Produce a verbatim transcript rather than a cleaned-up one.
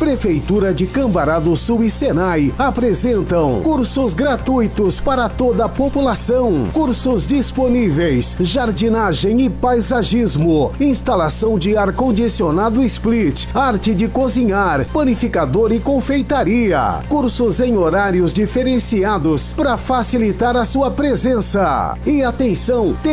Prefeitura de Cambará do Sul e Senai apresentam cursos gratuitos para toda a população. Cursos disponíveis: jardinagem e paisagismo, instalação de ar-condicionado split, arte de cozinhar, panificador e confeitaria. Cursos em horários diferenciados para facilitar a sua presença. E atenção,